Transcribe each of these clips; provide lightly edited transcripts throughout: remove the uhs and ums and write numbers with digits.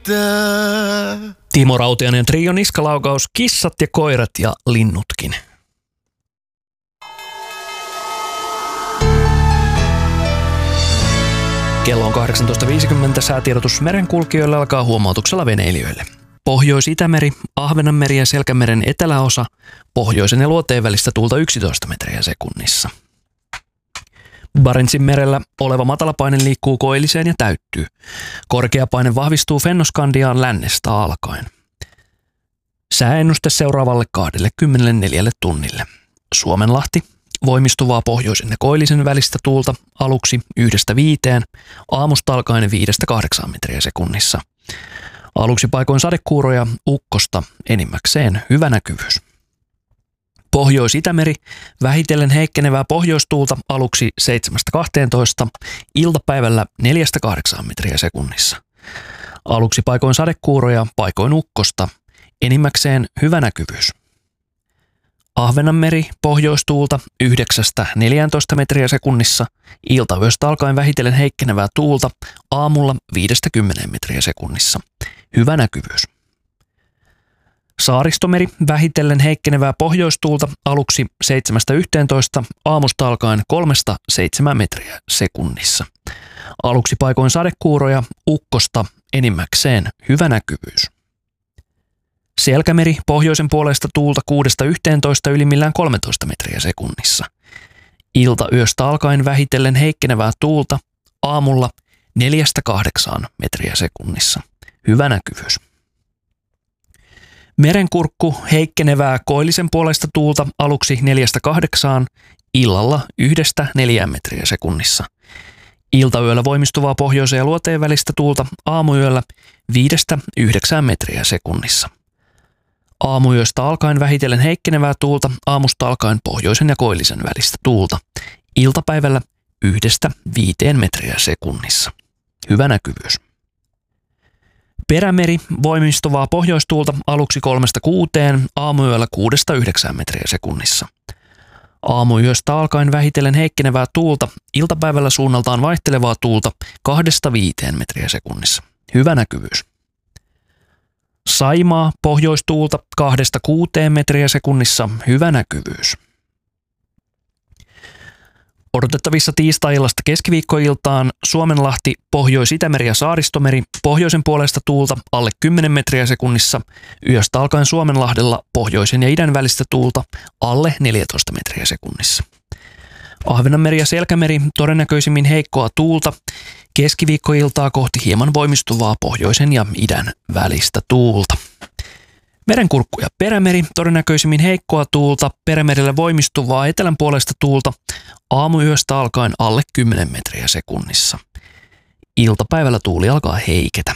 Timo Rautiainen Trio niskalaukaus, kissat ja koirat ja linnutkin. Kello on 18.50, säätiedotus merenkulkijoille alkaa huomautuksella veneilijöille. Pohjois-Itämeri, Ahvenanmeri ja Selkämeren eteläosa, pohjoisen ja luoteen välistä tuulta 11 metriä sekunnissa. Barentsin merellä oleva matalapaine liikkuu koilliseen ja täyttyy. Korkeapaine vahvistuu Fennoskandiaan lännestä alkaen. Sääennuste seuraavalle 24 tunnille. Suomenlahti, voimistuvaa pohjoisen ja koillisen välistä tuulta aluksi 1–5, aamusta alkaen 5–8 metriä sekunnissa. Aluksi paikoin sadekuuroja, ukkosta, enimmäkseen hyvä näkyvyys. Pohjois-Itämeri, vähitellen heikkenevää pohjoistuulta aluksi 7–12, iltapäivällä 4–8 metriä sekunnissa. Aluksi paikoin sadekuuroja, paikoin ukkosta, enimmäkseen hyvä näkyvyys. Ahvenanmeri, pohjoistuulta 9–14 metriä sekunnissa, iltayöstä alkaen vähitellen heikkenevää tuulta, aamulla 5–10 metriä sekunnissa. Hyvä näkyvyys. Saaristomeri, vähitellen heikkenevää pohjoistuulta aluksi 7–11, aamusta alkaen 3–7 metriä sekunnissa. Aluksi paikoin sadekuuroja, ukkosta, enimmäkseen hyvä näkyvyys. Selkämeri, pohjoisen puolesta tuulta 6–11, ylimmillään 13 metriä sekunnissa. Iltayöstä alkaen vähitellen heikkenevää tuulta, aamulla 4–8 metriä sekunnissa. Hyvä näkyvyys. Merenkurkku, heikkenevää koillisen puolesta tuulta aluksi 4–8, illalla 1–4 metriä sekunnissa. Iltayöllä voimistuvaa pohjoisen ja luoteen välistä tuulta aamuyöllä 5–9 metriä sekunnissa. Aamuyöstä alkaen vähitellen heikkenevää tuulta, aamusta alkaen pohjoisen ja koillisen välistä tuulta. Iltapäivällä 1–5 metriä sekunnissa. Hyvä näkyvyys. Perämeri, voimistuvaa pohjoistuulta aluksi 3–6, aamuyöllä 6–9 metriä sekunnissa. Aamuyöstä alkaen vähitellen heikkenevää tuulta, iltapäivällä suunnaltaan vaihtelevaa tuulta 2–5 metriä sekunnissa. Hyvä näkyvyys. Saimaa, pohjoistuulta 2–6 metriä sekunnissa, hyvä näkyvyys. Odotettavissa tiistai-illasta keskiviikkoiltaan Suomenlahti, Pohjois-Itämeri ja Saaristomeri, pohjoisen puolesta tuulta alle 10 metriä sekunnissa, yöstä alkaen Suomenlahdella pohjoisen ja idän välistä tuulta alle 14 metriä sekunnissa. Ahvenanmeri ja Selkämeri todennäköisimmin heikkoa tuulta, keskiviikkoiltaa kohti hieman voimistuvaa pohjoisen ja idän välistä tuulta. Merenkurkku ja Perämeri todennäköisimmin heikkoa tuulta, Perämerellä voimistuvaa etelän puolesta tuulta, aamuyöstä alkaen alle 10 metriä sekunnissa. Iltapäivällä tuuli alkaa heiketä.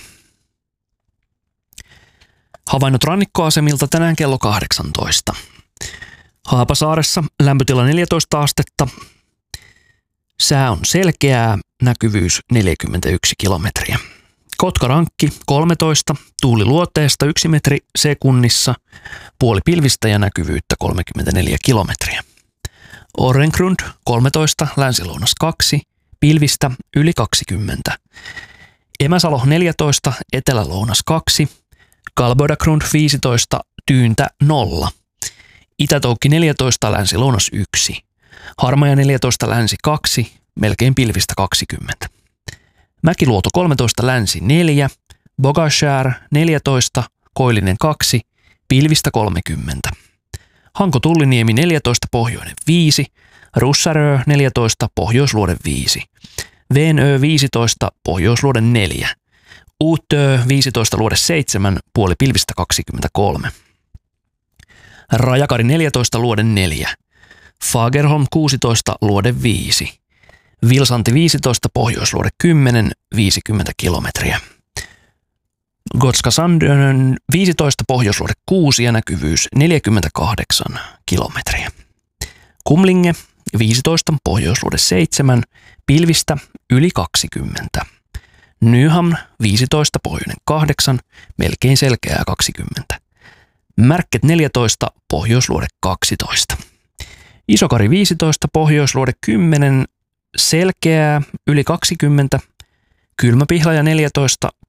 Havainnot rannikkoasemilta tänään kello 18. Haapasaaressa lämpötila 14 astetta. Sää on selkeää, näkyvyys 41 kilometriä. Kotkarankki 13, tuuli luoteesta 1 metri sekunnissa, puoli pilvistä ja näkyvyyttä 34 kilometriä. Orrengrund 13, länsilounas 2, pilvistä yli 20. Emäsalo 14, etelälounas 2, Kalbodagrund 15, tyyntä 0. Itätoukki 14, länsilounas 1, Harmaja 14, länsi 2, melkein pilvistä 20. Mäkiluoto 13, länsi 4, Bogashär 14, koillinen 2, pilvistä 30. Hanko-Tulliniemi 14, pohjoinen 5, Russarö 14, pohjoisluode 5, Venö 15, pohjoisluode 4, Uutö 15, luode 7, puoli pilvistä 23. Rajakari 14, luode 4, Fagerholm 16, luode 5, Vilsanti 15, pohjoisluode 10, 50 kilometriä. Gotska Sandön 15, pohjoisluode 6 ja näkyvyys 48 kilometriä. Kumlinge 15, pohjoisluode 7, pilvistä yli 20. Nyhamn 15, pohjoinen 8, melkein selkeää 20. Märket 14, pohjoisluode 12. Isokari 15, pohjoisluode 10, selkeää yli 20. Kylmäpihlaja 14,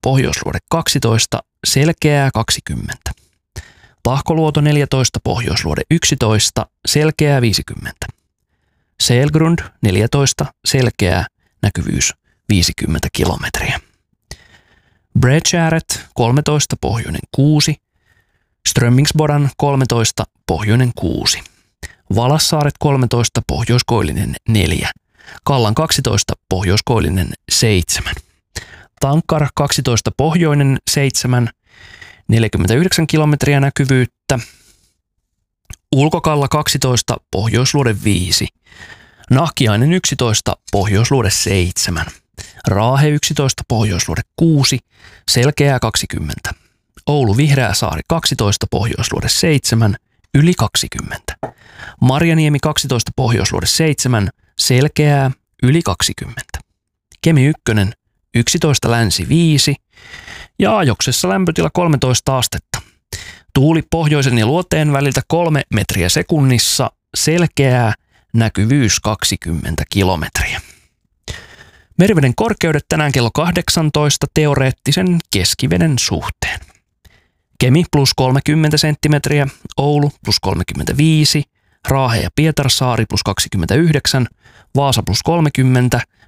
Pohjoisluode 12, selkeää 20. Tahkoluoto 14, Pohjoisluode 11, selkeää 50. Selgrund 14, selkeää, näkyvyys 50 kilometriä. Bredgäret 13, pohjoinen 6, Strömmingsbodan 13, pohjoinen 6, Valassaaret 13, pohjoiskoillinen 4, Kallan 12, pohjoiskoillinen 7, Tankar 12, pohjoinen 7, 49 kilometriä näkyvyyttä, Ulkokalla 12, pohjoisluode 5, Nahkiainen 11, pohjoisluode 7, Raahe 11, pohjoisluode 6, selkeää 20, Oulu Vihreäsaari 12, pohjoisluode 7, yli 20, Marjaniemi 12, pohjoisluode 7, selkeää yli 20, Kemi 1, 11, länsi 5 ja Ajoksessa lämpötila 13 astetta. Tuuli pohjoisen ja luoteen väliltä 3 metriä sekunnissa, selkeää, näkyvyys 20 kilometriä. Meriveden korkeudet tänään kello 18 teoreettisen keskiveden suhteen. Kemi plus 30 senttimetriä, Oulu plus 35, Raahe ja Pietarsaari plus 29, Vaasa plus 30,